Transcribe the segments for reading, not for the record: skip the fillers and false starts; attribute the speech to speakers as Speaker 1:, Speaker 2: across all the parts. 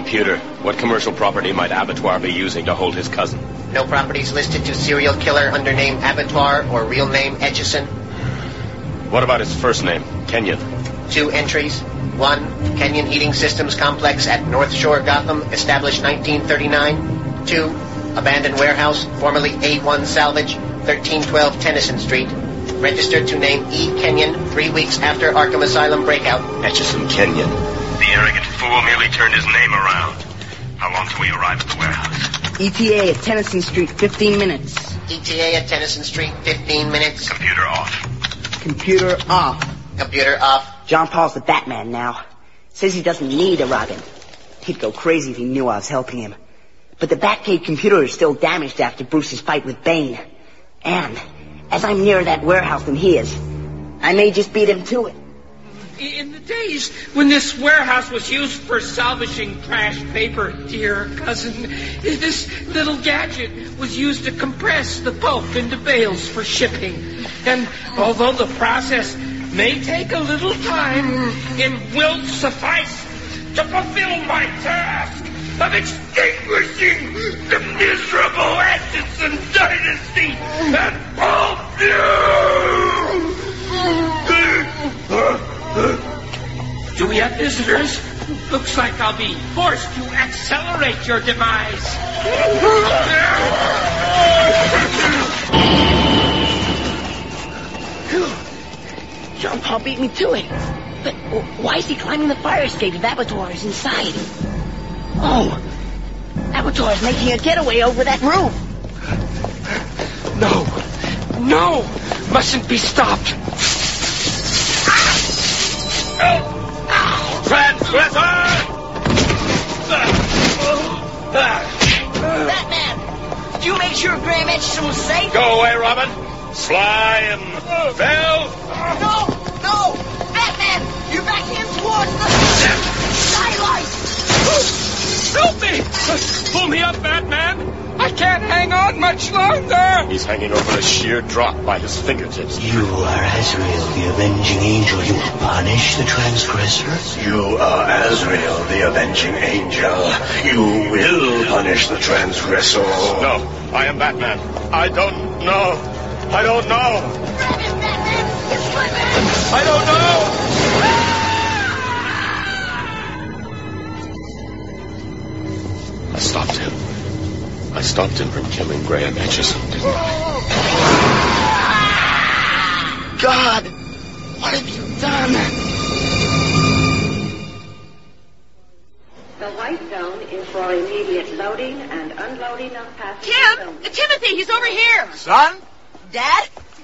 Speaker 1: Computer, what commercial property might Abattoir be using to hold his cousin?
Speaker 2: No properties listed to serial killer under name Abattoir or real name Etchison.
Speaker 1: What about his first name, Kenyon?
Speaker 2: 2 entries. 1, Kenyon Heating Systems Complex at North Shore, Gotham, established 1939. 2, abandoned warehouse, formerly A1 Salvage, 1312 Tennyson Street. Registered to name E. Kenyon 3 weeks after Arkham Asylum breakout.
Speaker 1: Etchison Kenyon.
Speaker 3: The arrogant fool merely turned his name around. How long till we arrive at the warehouse?
Speaker 4: ETA at Tennyson Street, 15 minutes.
Speaker 2: ETA at Tennyson Street, 15 minutes.
Speaker 3: Computer off.
Speaker 4: Computer off.
Speaker 2: Computer off.
Speaker 4: John Paul's the Batman now. Says he doesn't need a Robin. He'd go crazy if he knew I was helping him. But the Batcave computer is still damaged after Bruce's fight with Bane. And as I'm nearer that warehouse than he is, I may just beat him to it.
Speaker 5: In the days when this warehouse was used for salvaging trash paper, dear cousin, this little gadget was used to compress the pulp into bales for shipping. And although the process may take a little time, it will suffice to fulfill my task of extinguishing the miserable Etchison dynasty and Paul Do we have visitors? Looks like I'll be forced to accelerate your demise.
Speaker 4: John Paul beat me to it. But why is he climbing the fire escape if Abattoir is inside? Oh, Abattoir is making a getaway over that roof.
Speaker 5: No, mustn't be stopped.
Speaker 3: Transgressor!
Speaker 4: Batman, did you make sure Graham Etchison was safe?
Speaker 3: Go away, Robin. Sly and Phil.
Speaker 4: No! Batman, you're backing him towards the skylight!
Speaker 5: Help me! Pull me up, Batman! I can't hang on much longer!
Speaker 1: He's hanging over a sheer drop by his fingertips.
Speaker 6: You are Azrael, the avenging angel. You will punish the transgressor.
Speaker 7: You are Azrael, the avenging angel. You will punish the transgressor.
Speaker 1: No, I am Batman. I don't know.
Speaker 4: Grab him, Batman! It's my man!
Speaker 1: I don't know! I stopped him. I stopped him from killing Graham Etchison, didn't I?
Speaker 4: God, what have you done?
Speaker 8: The white zone is for immediate loading and unloading of passengers.
Speaker 4: Timothy, he's over here!
Speaker 7: Son?
Speaker 4: Dad?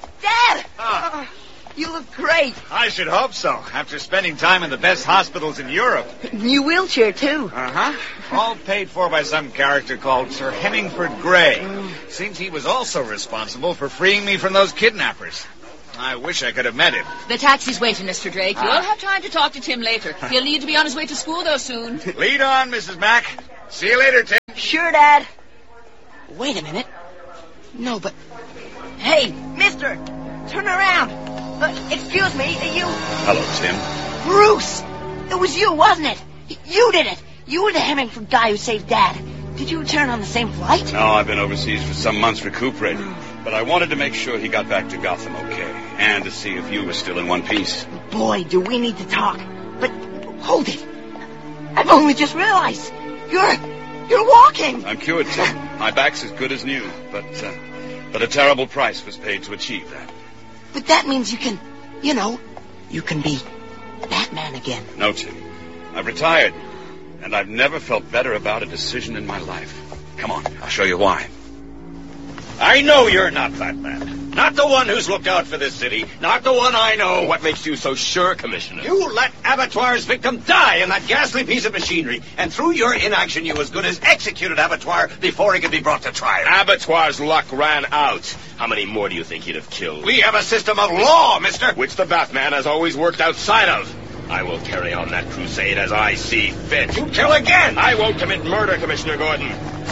Speaker 4: You look great.
Speaker 7: I should hope so, after spending time in the best hospitals in Europe.
Speaker 4: New wheelchair, too.
Speaker 7: Uh-huh. All paid for by some character called Sir Hemingford Grey. Seems he was also responsible for freeing me from those kidnappers. I wish I could have met him.
Speaker 9: The taxi's waiting, Mr. Drake. You'll have time to talk to Tim later. He'll need to be on his way to school, though, soon.
Speaker 7: Lead on, Mrs. Mack. See you later, Tim.
Speaker 4: Sure, Dad. Wait a minute. No, but... Hey, mister! Turn around! Excuse me, you...
Speaker 1: Hello, Tim.
Speaker 4: Bruce! It was you, wasn't it? You did it! You were the Hemingford guy who saved Dad. Did you return on the same flight?
Speaker 10: No, I've been overseas for some months recuperating. But I wanted to make sure he got back to Gotham okay. And to see if you were still in one piece.
Speaker 4: Boy, do we need to talk. But hold it. I've only just realized. You're walking.
Speaker 10: I'm cured, Tim. My back's as good as new. But a terrible price was paid to achieve that.
Speaker 4: But that means you can be Batman again.
Speaker 10: No, Tim. I've retired. And I've never felt better about a decision in my life. Come on, I'll show you why.
Speaker 3: I know you're not Batman. Not the one who's looked out for this city. Not the one I know.
Speaker 1: What makes you so sure, Commissioner?
Speaker 3: You let Abattoir's victim die in that ghastly piece of machinery. And through your inaction, you as good as executed Abattoir before he could be brought to trial.
Speaker 1: Abattoir's luck ran out. How many more do you think he'd have killed?
Speaker 3: We have a system of law, mister.
Speaker 1: Which the Batman has always worked outside of. I will carry on that crusade as I see fit.
Speaker 3: You kill again!
Speaker 1: I won't commit murder, Commissioner Gordon.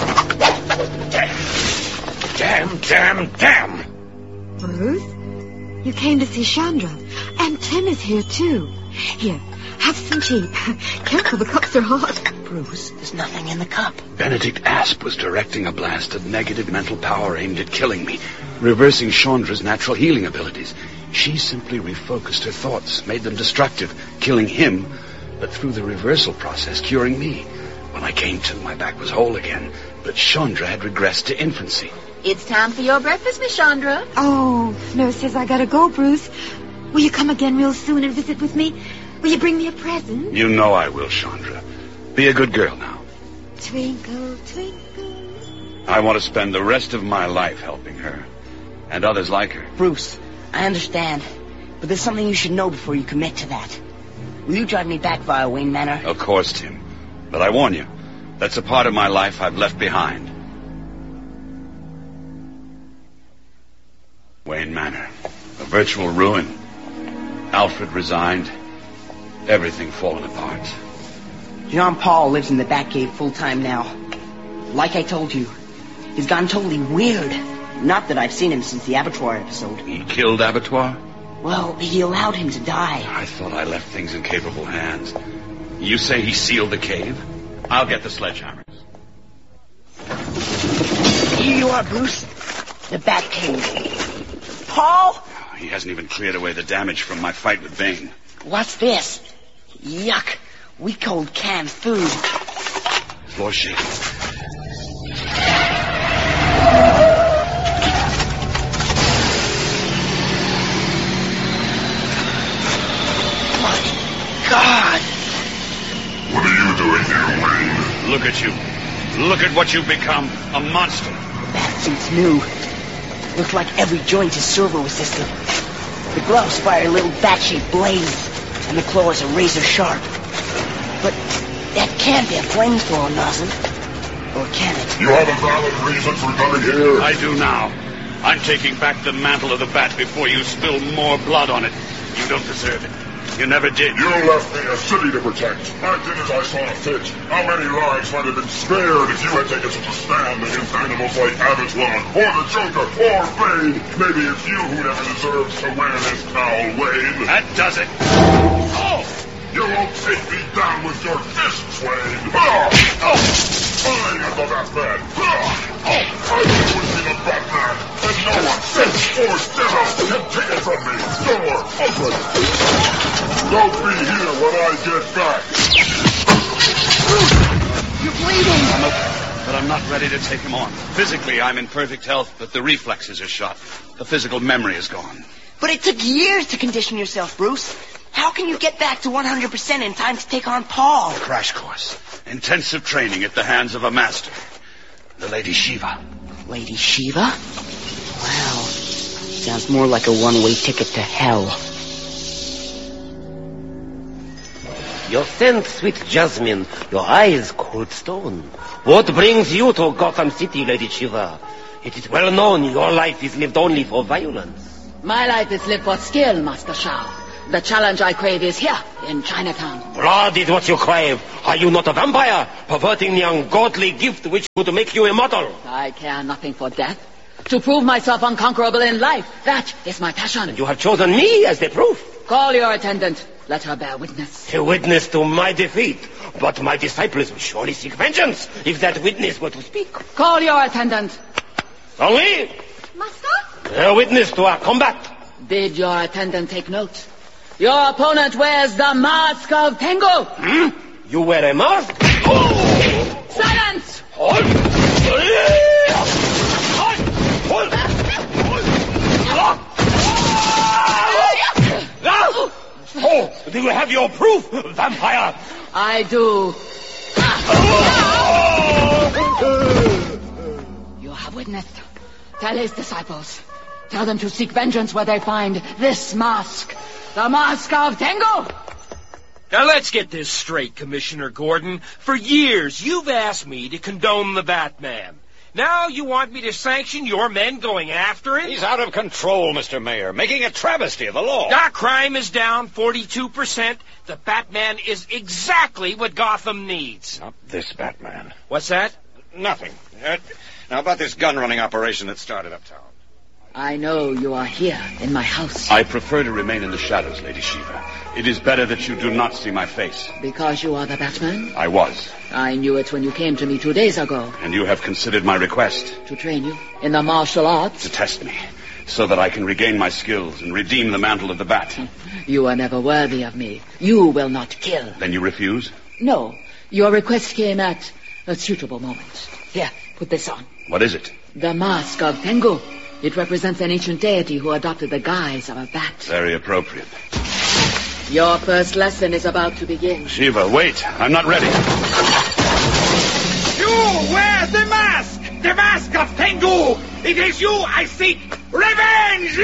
Speaker 3: Damn!
Speaker 11: Bruce? You came to see Chandra. And Tim is here, too. Here, have some tea. Careful, the cups are hot.
Speaker 4: Bruce, there's nothing in the cup.
Speaker 10: Benedict Asp was directing a blast of negative mental power aimed at killing me, reversing Chandra's natural healing abilities. She simply refocused her thoughts, made them destructive, killing him, but through the reversal process, curing me. When I came to, my back was whole again, but Chandra had regressed to infancy.
Speaker 9: It's time for your breakfast, Miss Chandra.
Speaker 11: Oh, Nurse says I gotta go, Bruce. Will you come again real soon and visit with me? Will you bring me a present?
Speaker 10: You know I will, Chandra. Be a good girl now.
Speaker 11: Twinkle, twinkle.
Speaker 10: I want to spend the rest of my life helping her. And others like her.
Speaker 4: Bruce, I understand. But there's something you should know before you commit to that. Will you drive me back via Wayne Manor?
Speaker 10: Of course, Tim. But I warn you, that's a part of my life I've left behind. Wayne Manor. A virtual ruin. Alfred resigned. Everything fallen apart.
Speaker 4: Jean-Paul lives in the Batcave full-time now. Like I told you, he's gone totally weird. Not that I've seen him since the Abattoir episode.
Speaker 10: He killed Abattoir?
Speaker 4: Well, he allowed him to die.
Speaker 10: I thought I left things in capable hands. You say he sealed the cave? I'll get the sledgehammers.
Speaker 4: Here you are, Bruce. The Batcave. Paul?
Speaker 10: He hasn't even cleared away the damage from my fight with Bane.
Speaker 4: What's this? Yuck. We cold canned food.
Speaker 10: Floor shaking.
Speaker 4: My God.
Speaker 12: What are you doing here, Wayne?
Speaker 10: Look at you. Look at what you've become. A monster.
Speaker 4: That suit's new. Looks like every joint is servo-assisted. The gloves fire little bat-shaped blades, and the claws are razor-sharp. But that can't be a flamethrower nozzle. Or can it?
Speaker 12: You have a valid reason for coming here?
Speaker 10: I do now. I'm taking back the mantle of the bat before you spill more blood on it. You don't deserve it. You never did.
Speaker 12: You left me a city to protect. I did as I saw fit. How many lives might have been spared if you had taken such a stand against animals like Abattoir, or the Joker, or Bane? Maybe it's you who never deserves to wear this cowl, Wayne.
Speaker 10: That does it.
Speaker 12: Oh! You won't take me down with your fists, Wayne. Ah! Oh! I am the Batman. Ah! Oh! I will always be the Batman, and no one, sense or devil, can take it from me. Door open. Don't be here when I get back.
Speaker 4: You're bleeding.
Speaker 10: I'm okay, but I'm not ready to take him on. Physically, I'm in perfect health, but the reflexes are shot. The physical memory is gone.
Speaker 4: But it took years to condition yourself, Bruce. How can you get back to 100% in time to take on Paul?
Speaker 10: A crash course. Intensive training at the hands of a master. The Lady Shiva.
Speaker 4: Lady Shiva? Well, sounds more like a one-way ticket to hell.
Speaker 13: Your scent, sweet jasmine. Your eyes, cold stone. What brings you to Gotham City, Lady Shiva? It is well known your life is lived only for violence.
Speaker 9: My life is lived for skill, Master Shao. The challenge I crave is here, in Chinatown.
Speaker 13: Blood is what you crave. Are you not a vampire, perverting the ungodly gift which would make you immortal?
Speaker 9: I care nothing for death. To prove myself unconquerable in life, that is my passion.
Speaker 13: And you have chosen me as the proof.
Speaker 9: Call your attendant. Let her bear witness.
Speaker 13: A witness to my defeat. But my disciples will surely seek vengeance if that witness were to speak.
Speaker 9: Call your attendant.
Speaker 13: Only
Speaker 11: Master?
Speaker 13: a witness to our combat.
Speaker 9: Bid your attendant take note. Your opponent wears the mask of Tengu.
Speaker 13: You wear a mask?
Speaker 9: Silence!
Speaker 13: Oh, do you have your proof, vampire?
Speaker 9: I do. You have witnessed. Tell his disciples. Tell them to seek vengeance where they find this mask. The mask of Tengu!
Speaker 5: Now let's get this straight, Commissioner Gordon. For years, you've asked me to condone the Batman. Now you want me to sanction your men going after him?
Speaker 3: He's out of control, Mr. Mayor, making a travesty of the law.
Speaker 5: Our crime is down 42%. The Batman is exactly what Gotham needs.
Speaker 3: Not this Batman.
Speaker 5: What's that?
Speaker 3: Nothing. Now about this gun-running operation that started uptown.
Speaker 9: I know you are here in my house.
Speaker 10: I prefer to remain in the shadows, Lady Shiva. It is better that you do not see my face.
Speaker 9: Because you are the Batman?
Speaker 10: I was.
Speaker 9: I knew it when you came to me 2 days ago.
Speaker 10: And you have considered my request?
Speaker 9: To train you in the martial arts?
Speaker 10: To test me, so that I can regain my skills and redeem the mantle of the bat.
Speaker 9: You are never worthy of me. You will not kill.
Speaker 10: Then you refuse?
Speaker 9: No. Your request came at a suitable moment. Here, put this on.
Speaker 10: What is it?
Speaker 9: The mask of Tengu. It represents an ancient deity who adopted the guise of a bat.
Speaker 10: Very appropriate.
Speaker 9: Your first lesson is about to begin.
Speaker 10: Shiva, wait. I'm not ready.
Speaker 3: You wear the mask! The mask of Tengu! It is you I seek! Revenge!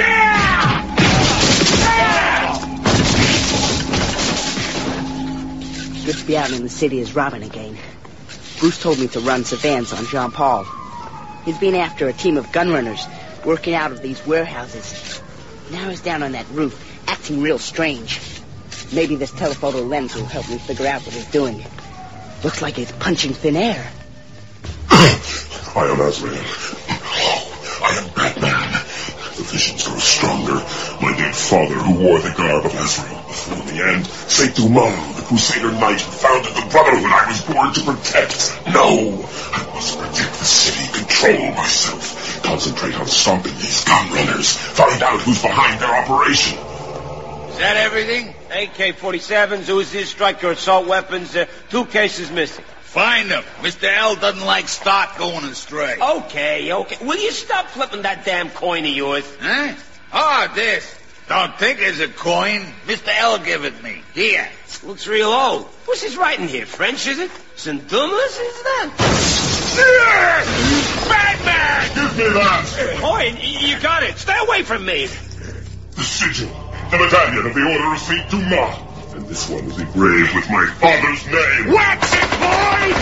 Speaker 4: Good to be out in the city as Robin again. Bruce told me to run surveillance on Jean Paul. He's been after a team of gunrunners working out of these warehouses. Now he's down on that roof, acting real strange. Maybe this telephoto lens will help me figure out what he's doing. Looks like he's punching thin air.
Speaker 12: I am Azrael. I am Batman. The visions grow stronger. My dead father, who wore the garb of Azrael. In the end, Saint Dumas, the Crusader Knight who founded the Brotherhood I was born to protect. No! I must protect the city, control myself, concentrate on stopping these gunrunners, find out who's behind their operation.
Speaker 13: Is that everything? AK-47s, Uzis, striker assault weapons, 2 cases missing.
Speaker 7: Find them. Mr. L doesn't like stock going astray.
Speaker 13: Okay. Will you stop flipping that damn coin of yours?
Speaker 7: Huh? Oh, this. Don't think it's a coin. Mr. L give it me. Here.
Speaker 13: Looks real old. What's his writing here? French, is it? Saint Dumas, is that?
Speaker 7: Batman!
Speaker 12: Give me that!
Speaker 13: Coin? You got it. Stay away from me.
Speaker 12: The sigil. The medallion of the Order of Saint Dumas. And this one is engraved with my father's name.
Speaker 3: Wax it, boy!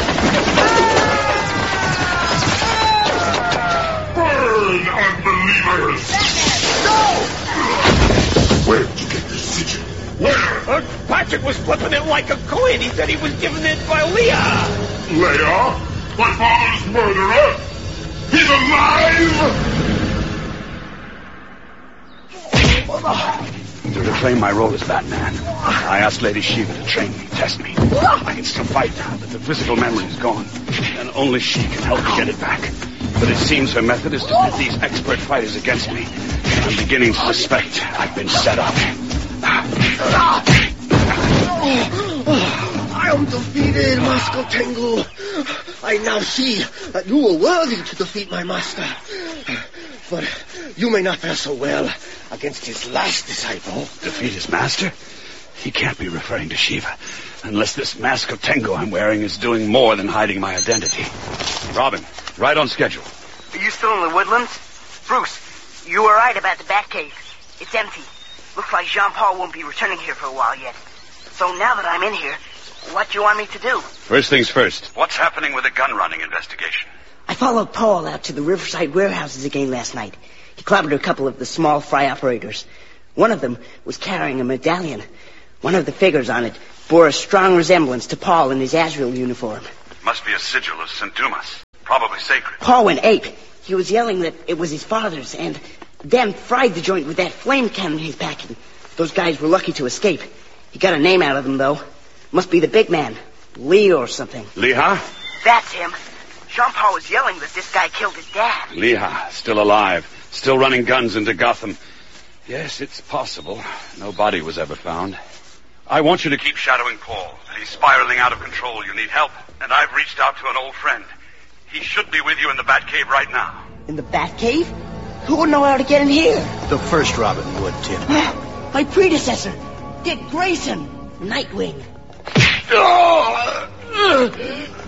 Speaker 12: Burn, unbelievers!
Speaker 3: No!
Speaker 12: Where did you get this sigil? Where?
Speaker 3: Patrick was flipping it like a coin. He said he was given it by Leah.
Speaker 12: Leah? My father's murderer? He's alive!
Speaker 10: To reclaim my role as Batman, I asked Lady Shiva to train me, test me. I can still fight now that the physical memory is gone, and only she can help me get it back. But it seems her method is to pit these expert fighters against me. I'm beginning to suspect I've been set up.
Speaker 14: I am defeated, Master Tengu. I now see that you were worthy to defeat my master. But you may not fare so well against his last disciple.
Speaker 10: Defeat his master? He can't be referring to Shiva, unless this mask of Tengu I'm wearing is doing more than hiding my identity. Robin, right on schedule.
Speaker 4: Are you still in the woodlands? Bruce, you were right about the Batcave. It's empty. Looks like Jean-Paul won't be returning here for a while yet. So now that I'm in here, what do you want me to do?
Speaker 10: First things first. What's happening with the gun-running investigation?
Speaker 4: I followed Paul out to the Riverside warehouses again last night. He clobbered a couple of the small fry operators. One of them was carrying a medallion. One of the figures on it bore a strong resemblance to Paul in his Azrael uniform.
Speaker 10: Must be a sigil of St. Dumas. Probably sacred.
Speaker 4: Paul went ape. He was yelling that it was his father's, and Dan fried the joint with that flame cannon he's packing. Those guys were lucky to escape. He got a name out of them, though. Must be the big man. Lee or something.
Speaker 10: Leha?
Speaker 4: That's him. Jean-Paul was yelling that this guy killed his dad.
Speaker 10: Leha, still alive. Still running guns into Gotham. Yes, it's possible. No body was ever found. I want you to keep shadowing Paul. He's spiraling out of control. You need help. And I've reached out to an old friend. He should be with you in the Batcave right now.
Speaker 4: In the Batcave? Who would know how to get in here?
Speaker 14: The first Robin would, Tim.
Speaker 4: My predecessor, Dick Grayson, Nightwing.